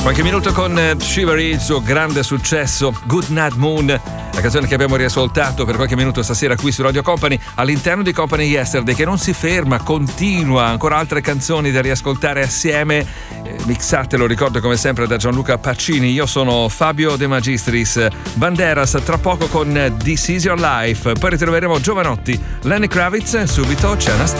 Qualche minuto con Shivery, il suo grande successo Good Night Moon, la canzone che abbiamo riascoltato per qualche minuto stasera qui su Radio Company, all'interno di Company Yesterday, che non si ferma, continua, ancora altre canzoni da riascoltare assieme, mixate, lo ricordo come sempre, da Gianluca Pacini. Io sono Fabio De Magistris. Banderas tra poco con This Is Your Life, poi ritroveremo Giovanotti, Lenny Kravitz, subito c'è Anastasia.